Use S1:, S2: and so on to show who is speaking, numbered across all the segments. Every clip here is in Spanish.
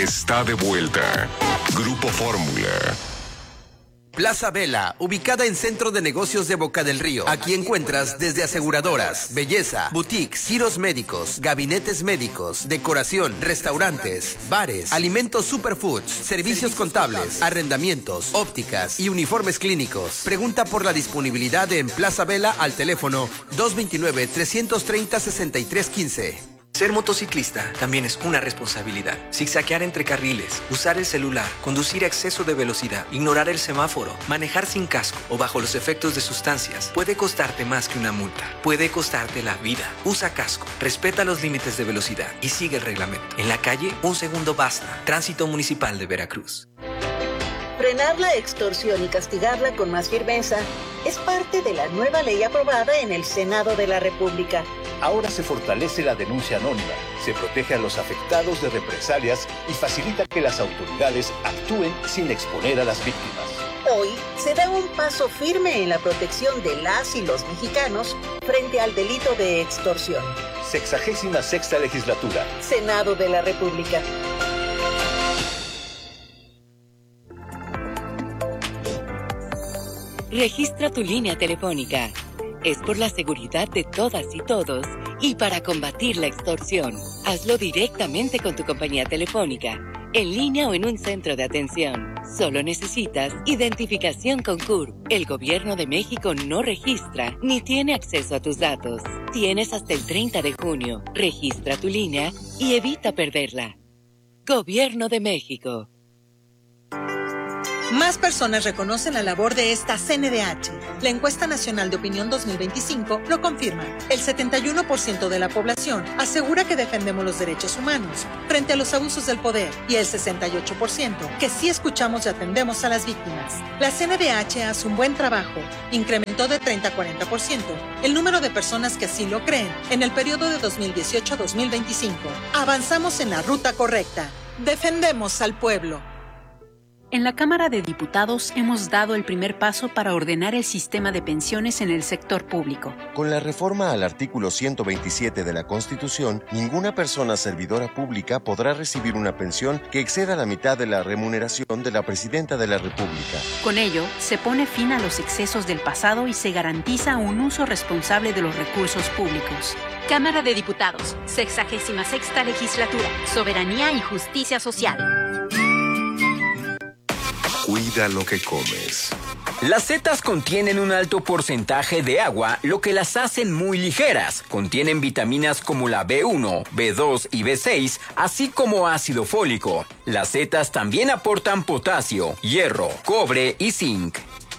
S1: está de vuelta. Grupo Fórmula.
S2: Plaza Vela, ubicada en Centro de Negocios de Boca del Río. Aquí encuentras desde aseguradoras, belleza, boutiques, giros médicos, gabinetes médicos, decoración, restaurantes, bares, alimentos superfoods, servicios contables, arrendamientos, ópticas y uniformes clínicos. Pregunta por la disponibilidad en Plaza Vela al teléfono 229-330-6315.
S3: Ser motociclista también es una responsabilidad. Zigzaguear entre carriles, usar el celular, conducir a exceso de velocidad, ignorar el semáforo, manejar sin casco o bajo los efectos de sustancias puede costarte más que una multa. Puede costarte la vida. Usa casco, respeta los límites de velocidad y sigue el reglamento. En la calle, un segundo basta. Tránsito Municipal de Veracruz.
S4: Frenar la extorsión y castigarla con más firmeza es parte de la nueva ley aprobada en el Senado de la República.
S5: Ahora se fortalece la denuncia anónima, se protege a los afectados de represalias y facilita que las autoridades actúen sin exponer a las víctimas.
S4: Hoy se da un paso firme en la protección de las y los mexicanos frente al delito de extorsión.
S5: 66ª Legislatura.
S4: Senado de la República.
S6: Registra tu línea telefónica. Es por la seguridad de todas y todos y para combatir la extorsión. Hazlo directamente con tu compañía telefónica, en línea o en un centro de atención. Solo necesitas identificación con CURP. El Gobierno de México no registra ni tiene acceso a tus datos. Tienes hasta el 30 de junio. Registra tu línea y evita perderla. Gobierno de México.
S7: Más personas reconocen la labor de esta CNDH. La encuesta nacional de opinión 2025 lo confirma. El 71% de la población asegura que defendemos los derechos humanos frente a los abusos del poder y el 68% que sí escuchamos y atendemos a las víctimas. La CNDH hace un buen trabajo. Incrementó de 30 a 40% el número de personas que así lo creen en el periodo de 2018 a 2025. Avanzamos en la ruta correcta. Defendemos al pueblo.
S8: En la Cámara de Diputados hemos dado el primer paso para ordenar el sistema de pensiones en el sector público.
S9: Con la reforma al artículo 127 de la Constitución, ninguna persona servidora pública podrá recibir una pensión que exceda la mitad de la remuneración de la Presidenta de la República.
S8: Con ello, se pone fin a los excesos del pasado y se garantiza un uso responsable de los recursos públicos.
S10: Cámara de Diputados, 66ª Legislatura, Soberanía y Justicia Social.
S1: Cuida lo que comes.
S11: Las setas contienen un alto porcentaje de agua, lo que las hacen muy ligeras. Contienen vitaminas como la B1, B2 y B6, así como ácido fólico. Las setas también aportan potasio, hierro, cobre y zinc.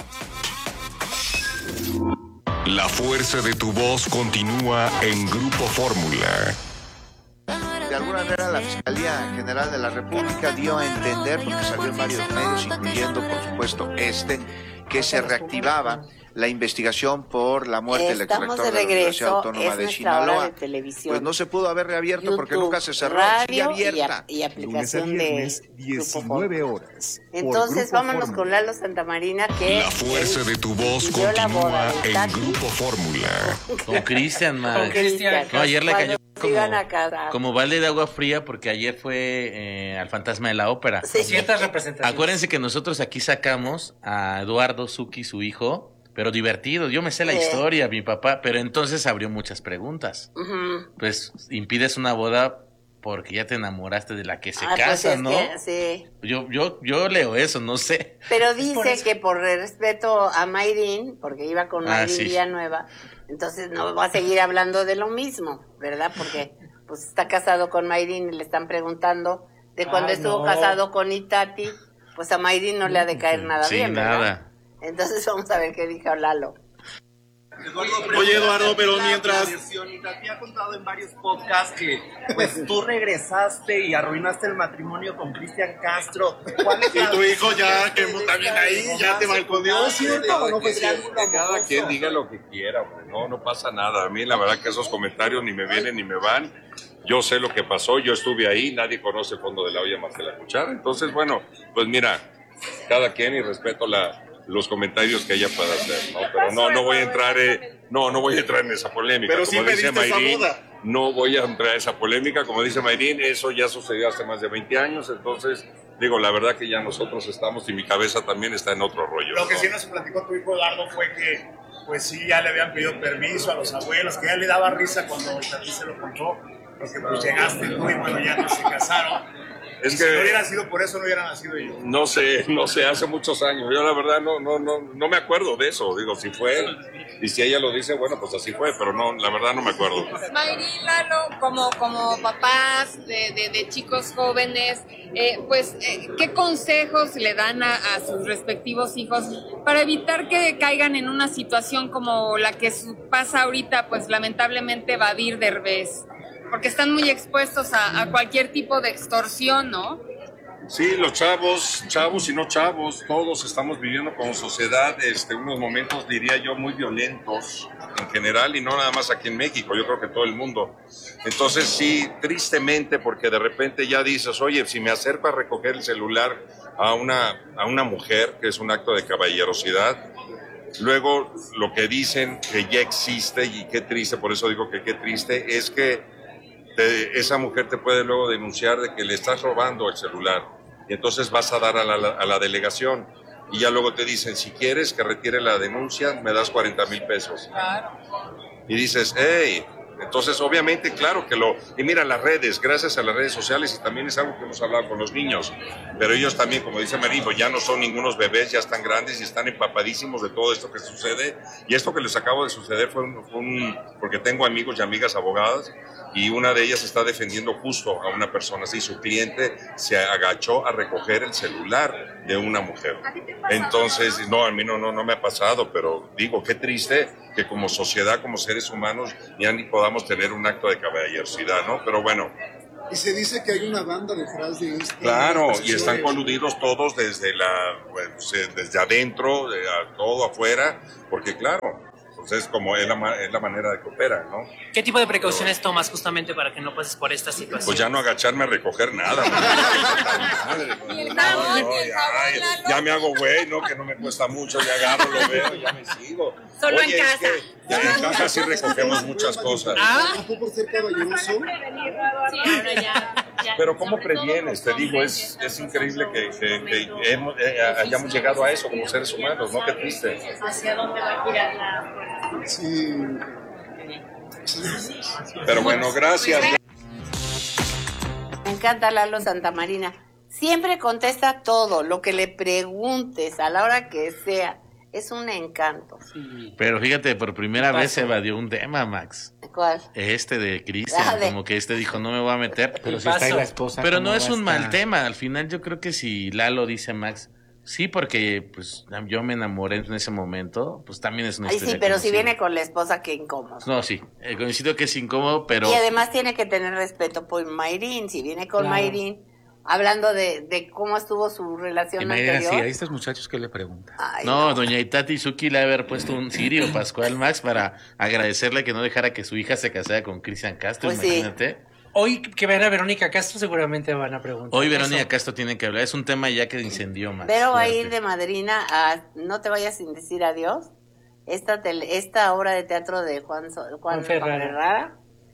S1: La fuerza de tu voz continúa en Grupo Fórmula.
S12: De alguna manera la Fiscalía General de la República dio a entender, porque salió en varios medios, incluyendo por supuesto que se reactivaba la investigación por la muerte del exrector de la Universidad Autónoma de Sinaloa. Pues no se pudo haber reabierto YouTube, porque nunca se cerró. Sigue abierta.
S13: Y aplicación de
S12: 19 horas.
S13: Entonces vámonos con Lalo Santamarina, que
S1: la fuerza de tu voz continúa en Grupo Fórmula.
S14: Con Cristian, más.
S13: Con Cristian.
S14: No, ayer le cayó como balde de agua fría porque ayer fue al Fantasma de la Ópera.
S13: Sí.
S15: Ciertas representaciones.
S14: Acuérdense que nosotros aquí sacamos a Eduardo Zucchi, su hijo, pero divertido. Yo me sé la historia, mi papá, pero entonces abrió muchas preguntas. Pues impides una boda porque ya te enamoraste de la que se casa,
S13: pues
S14: ¿no?
S13: Sí.
S14: Yo leo eso, no sé.
S13: Pero dice que por respeto a Mayrín, porque iba con Mayrín Villanueva, entonces no va a seguir hablando de lo mismo, ¿verdad? Porque pues está casado con Mayrín y le están preguntando de cuando estuvo casado con Itati, pues a Mayrín no le ha de caer nada bien, ¿verdad? Nada. Entonces vamos a ver qué dijo Lalo.
S15: Oye, Eduardo, pero mientras... Te ha contado en varios podcasts que pues tú regresaste y arruinaste el matrimonio con Cristian Castro.
S16: Y tu hijo ya, que también ahí, ya te balconeó.
S15: ¿Es cierto o no fue cierto?
S16: Que cada quien diga lo que quiera, no pasa nada. A mí la verdad que esos comentarios ni me vienen ni me van. Yo sé lo que pasó, yo estuve ahí, nadie conoce el fondo de la olla más que la cuchara. Entonces, bueno, pues mira, cada quien y respeto los comentarios que ella pueda hacer, ¿no? Pero no voy a entrar en esa polémica.
S15: Pero sí pediste esa boda.
S16: no voy a entrar a esa polémica. Como dice Mayrín, eso ya sucedió hace más de 20 años, entonces digo, la verdad que ya nosotros estamos y mi cabeza también está en otro rollo.
S15: Lo que
S16: ¿no?
S15: sí nos platicó tu hijo Eduardo fue que, pues sí, ya le habían pedido permiso a los abuelos, que ya le daba risa cuando a ti se lo contó, porque pues llegaste, ¿no? Y bueno, ya no se casaron.
S16: Es
S15: y
S16: que
S15: si no hubiera sido por eso, no hubiera nacido yo.
S16: No sé, hace muchos años. Yo la verdad no me acuerdo de eso. Digo, si fue, y si ella lo dice, bueno, pues así fue, pero no, la verdad no me acuerdo.
S17: Mayrín, Lalo, como papás de chicos jóvenes, ¿qué consejos le dan a sus respectivos hijos para evitar que caigan en una situación como la que pasa ahorita, pues lamentablemente Badir Derbez? Porque están muy expuestos a cualquier tipo de extorsión, ¿no?
S16: Sí, los chavos y no chavos, todos estamos viviendo como sociedad unos momentos, diría yo, muy violentos en general y no nada más aquí en México, yo creo que todo el mundo. Entonces sí, tristemente, porque de repente ya dices, oye, si me acerco a recoger el celular a una mujer, que es un acto de caballerosidad, luego lo que dicen que ya existe, y qué triste, por eso digo que qué triste, es que esa mujer te puede luego denunciar de que le estás robando el celular y entonces vas a dar a la delegación y ya luego te dicen, si quieres que retire la denuncia, me das 40,000 pesos. Claro. Y dices, hey, entonces obviamente, claro que y mira las redes, gracias a las redes sociales, y también es algo que hemos hablado con los niños, pero ellos también, como dice Marino, ya no son ningunos bebés, ya están grandes y están empapadísimos de todo esto que sucede, y esto que les acabo de suceder fue porque tengo amigos y amigas abogadas, y una de ellas está defendiendo justo a una persona así, su cliente se agachó a recoger el celular de una mujer. Entonces, no, a mí no me ha pasado, pero digo, qué triste que como sociedad, como seres humanos, ya ni podamos tener un acto de caballerosidad, ¿no? Pero bueno.
S18: Y se dice que hay una banda detrás de esto.
S16: Claro, y están coludidos todos desde adentro, todo afuera, porque claro, entonces como es la manera de que operan, ¿no?
S19: ¿Qué tipo de precauciones tomas justamente para que no pases por esta situación?
S16: Pues ya no agacharme a recoger nada. Ya me hago güey, ¿no? Que no me cuesta mucho, ya agarro, lo veo, ya me sigo.
S17: Solo en casa.
S16: Ya en casa sí recogemos muchas cosas.
S18: ¿A poco ser caballeroso?
S16: Pero ¿cómo previenes? Te digo, es increíble que hayamos llegado a eso como seres humanos, ¿no? Qué triste.
S17: ¿Hacia dónde va a girar la fuerza?
S18: Sí.
S16: Pero bueno, gracias.
S13: Me encanta Lalo Santamarina. Siempre contesta todo, lo que le preguntes, a la hora que sea. Es un encanto.
S14: Sí. Pero fíjate, por primera vez se evadió un tema, Max.
S13: ¿Cuál?
S14: De Cristian, como que dijo, no me voy a meter.
S20: Pero si está ahí la esposa.
S14: Pero no es un mal tema. Al final yo creo que si Lalo dice Max, sí, porque pues yo me enamoré en ese momento, pues también es una historia.
S13: Sí, pero si viene con la esposa, qué incómodo.
S14: No, sí, coincido que es incómodo, pero...
S13: Y además tiene que tener respeto por Mayrín. Si viene con Mayrín, hablando de cómo estuvo su relación anterior.
S20: Sí, a estos muchachos que le preguntan.
S14: No, doña Itati Suki le ha haber puesto un cirio Pascual Max para agradecerle que no dejara que su hija se casara con Cristian Castro, pues imagínate. Sí.
S19: Hoy que ven a Verónica Castro seguramente van a preguntar.
S14: Hoy Verónica Castro tiene que hablar, es un tema ya que incendió más.
S13: Pero va a ir de madrina a No te vayas sin decir adiós, esta obra de teatro de Juan Ferrara,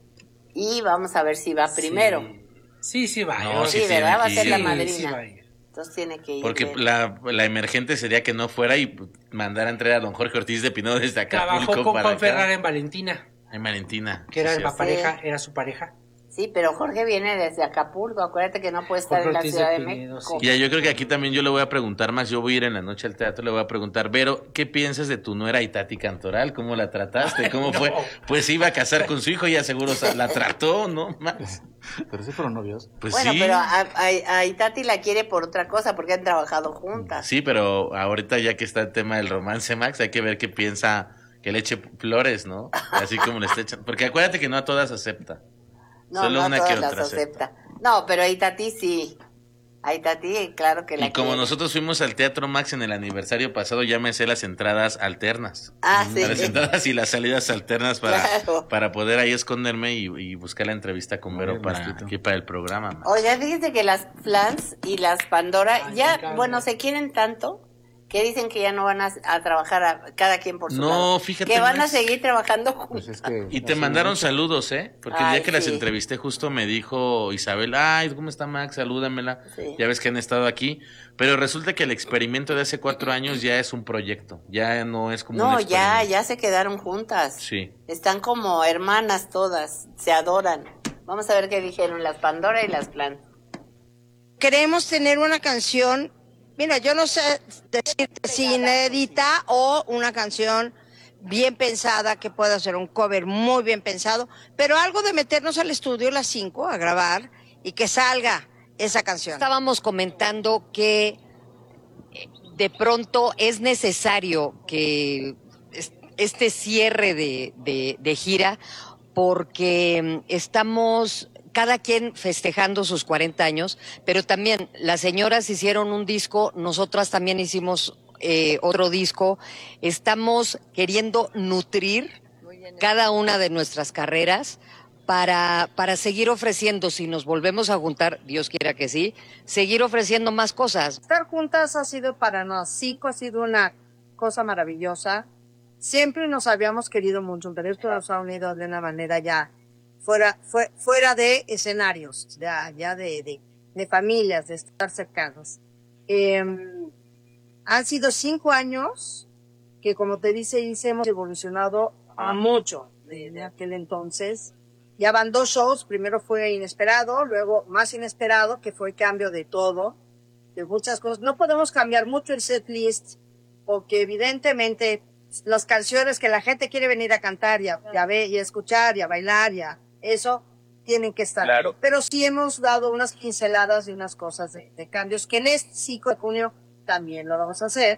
S13: y vamos a ver si va primero.
S19: Sí, va.
S14: No,
S13: sí, ¿verdad? Va a ser la madrina. Sí, entonces tiene que ir.
S14: Porque la emergente sería que no fuera y mandara a entregar a don Jorge Ortiz de Pinedo desde Acapulco.
S19: Trabajó con Juan Ferrara en Valentina.
S14: En Valentina.
S19: Que era la pareja, era su pareja.
S13: Sí, pero Jorge viene desde Acapulco, acuérdate que no puede estar en la Ciudad de México. Sí.
S14: Ya, yo creo que aquí también yo le voy a preguntar más, yo voy a ir en la noche al teatro, le voy a preguntar, Vero, ¿qué piensas de tu nuera Itati Cantoral? ¿Cómo la trataste? ¿Cómo fue? Pues iba a casar con su hijo y ya seguro la trató, ¿no? Más.
S20: Pero sí fueron novios.
S13: Pues bueno, sí. Pero a Itati la quiere por otra cosa, porque han trabajado juntas.
S14: Sí, pero ahorita ya que está el tema del romance, Max, hay que ver qué piensa, que le eche flores, ¿no? Así como le está echando, porque acuérdate que no a todas acepta.
S13: No,
S14: solo
S13: no
S14: una
S13: todas
S14: que otra
S13: las acepta. No, pero a Itati sí. A Itati, claro que la
S14: Y como
S13: quiere.
S14: nosotros fuimos al Teatro Max en el aniversario pasado, ya me sé las entradas alternas.
S13: Sí.
S14: Las entradas y las salidas alternas para poder ahí esconderme y buscar la entrevista con Vero para el programa. Max.
S13: Oye, fíjense que las Flans y las Pandora se quieren tanto que dicen que ya no van a trabajar cada quien por su lado.
S14: No, fíjate.
S13: Que van a
S14: Max,
S13: seguir trabajando juntos.
S20: Pues es que
S14: y te mandaron saludos, porque el
S13: Ay,
S14: día que las
S13: sí.
S14: entrevisté justo me dijo Isabel, ay, ¿cómo está Max? Salúdamela.
S13: Sí.
S14: Ya ves que han estado aquí. Pero resulta que el experimento de hace 4 años ya es un proyecto. Ya no es como un
S13: No,
S14: experimento.
S13: ya se quedaron juntas.
S14: Sí.
S13: Están como hermanas todas, se adoran. Vamos a ver qué dijeron las Pandora y las Plan.
S21: Queremos tener una canción, mira, yo no sé decirte si inédita o una canción bien pensada, que pueda ser un cover muy bien pensado, pero algo de meternos al estudio a las 5 a grabar y que salga esa canción.
S22: Estábamos comentando que de pronto es necesario que este cierre de gira, porque estamos cada quien festejando sus 40 años, pero también las señoras hicieron un disco, nosotras también hicimos otro disco. Estamos queriendo nutrir cada una de nuestras carreras para seguir ofreciendo, si nos volvemos a juntar, Dios quiera que sí, seguir ofreciendo más cosas.
S21: Estar juntas ha sido para nosotros, ha sido una cosa maravillosa. Siempre nos habíamos querido mucho, pero esto nos ha unido de una manera ya fuera de escenarios, ya de familias, de estar cercanos. Han sido 5 años que, como te dice, hemos evolucionado a mucho de aquel entonces. Ya van 2 shows, primero fue inesperado, luego más inesperado, que fue cambio de todo, de muchas cosas. No podemos cambiar mucho el set list, porque evidentemente las canciones que la gente quiere venir a cantar y a ver y a escuchar y a bailar eso tienen que estar.
S12: Claro.
S21: Pero sí hemos dado unas pinceladas y unas cosas de cambios que en este 5 de junio también lo vamos a hacer.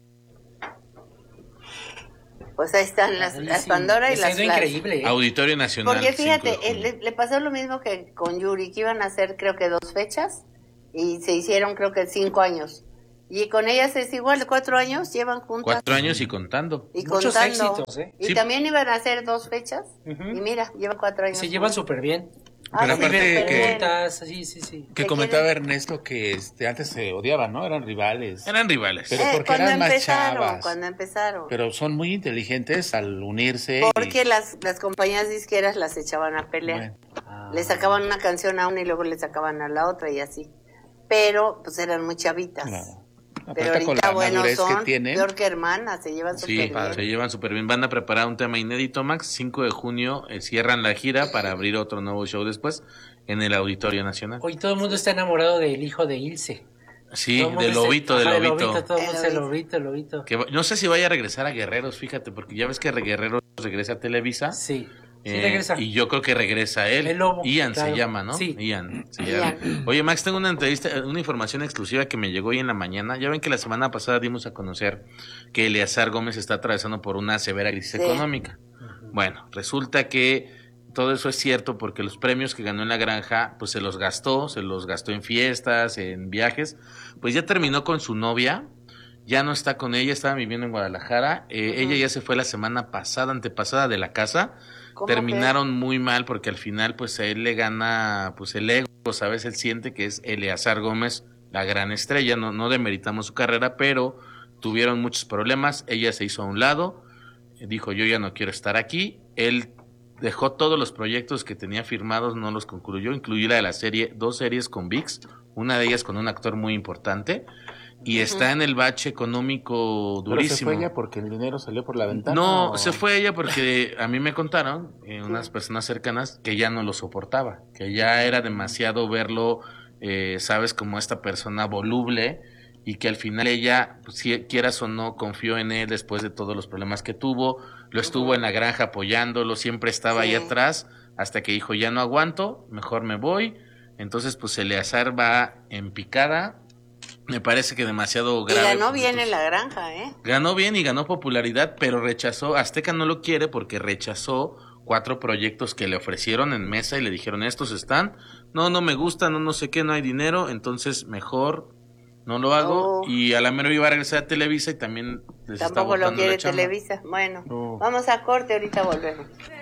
S13: Pues ahí están las Pandora y las Plan.
S19: Increíble.
S14: Auditorio Nacional.
S13: Porque fíjate,
S14: 5 de junio.
S13: le pasó lo mismo que con Yuri, que iban a hacer creo que 2 fechas y se hicieron creo que 5 años. Y con ellas es igual, 4 años llevan juntas.
S14: 4 años y contando.
S13: Y
S19: muchos
S13: contando.
S19: éxitos,
S13: Y
S14: Sí.
S13: también iban a hacer 2 fechas. Y mira, llevan 4 años.
S19: Se llevan
S13: juntas.
S19: súper bien.
S20: Pero
S13: sí,
S20: aparte
S13: súper
S20: que-
S13: bien.
S19: Juntas, sí.
S20: Que comentaba Ernesto que antes se odiaban, ¿no? Eran rivales.
S14: Eran rivales.
S20: Pero porque
S13: cuando
S20: eran más
S13: empezaron,
S20: chavas.
S13: cuando empezaron.
S20: Pero son muy inteligentes al unirse.
S13: Porque las compañías disqueras las echaban a pelear. Le sacaban una canción a una y luego le sacaban a la otra y así. Pero pues eran muy chavitas. Pero
S20: Aparte, con
S13: ahorita,
S20: la
S13: bueno,
S20: madurez que
S13: son
S20: tienen.
S13: peor que hermanas, se llevan
S14: Sí,
S13: súper bien.
S14: se llevan súper bien. Van a preparar un tema inédito, Max. 5 de junio cierran la gira para abrir otro nuevo show después en el Auditorio Nacional.
S19: Hoy todo el mundo está enamorado del hijo de Ilse.
S14: Sí,
S19: Todo el mundo
S14: del
S19: está-
S14: Lobito, del
S19: Ajá,
S14: Lobito.
S19: Todo el mundo dice el Lobito.
S14: No sé si vaya a regresar a Guerreros, fíjate, porque ya ves que Guerreros regresa a Televisa.
S19: Sí. Sí, regresa.
S14: Y yo creo que regresa él.
S19: El Lobo,
S14: Ian
S19: claro.
S14: se llama, ¿no?
S19: Sí.
S14: Ian. Se llama. Oye, Max, tengo una entrevista, una información exclusiva que me llegó hoy en la mañana. Ya ven que la semana pasada dimos a conocer que Eleazar Gómez está atravesando por una severa crisis económica. Bueno, resulta que todo eso es cierto porque los premios que ganó en la granja, pues se los gastó en fiestas, en viajes. Pues ya terminó con su novia. Ya no está con ella, estaba viviendo en Guadalajara. Ella ya se fue la semana pasada, antepasada de la casa. Terminaron muy mal porque al final pues a él le gana pues el ego, ¿sabes? Él siente que es Eleazar Gómez la gran estrella, no demeritamos su carrera, pero tuvieron muchos problemas. Ella se hizo a un lado, dijo yo ya no quiero estar aquí. Él dejó todos los proyectos que tenía firmados, no los concluyó, incluida la de la serie, 2 series con ViX, una de ellas con un actor muy importante. Y está en el bache económico durísimo.
S20: ¿Pero se fue ella porque el dinero salió por la ventana?
S14: No,
S20: ¿o?
S14: se fue ella porque a mí me contaron, unas personas cercanas, que ya no lo soportaba, que ya era demasiado verlo, sabes, como esta persona voluble, y que al final ella, pues, si quieras o no, confió en él después de todos los problemas que tuvo, lo estuvo en la granja apoyándolo, siempre estaba ahí atrás, hasta que dijo, ya no aguanto, mejor me voy. Entonces, pues Eleazar va en picada. Me parece que demasiado grave.
S13: Y ganó bien en la granja, ¿eh?
S14: Ganó bien y ganó popularidad, pero rechazó, Azteca no lo quiere porque rechazó 4 proyectos que le ofrecieron en mesa y le dijeron, estos están, no me gustan, no sé qué, no hay dinero, entonces mejor no lo hago. Y a la mera iba a regresar a Televisa y también les está
S13: Tampoco lo
S14: botando la
S13: quiere
S14: chamba.
S13: Televisa. Bueno, vamos a corte, ahorita volvemos.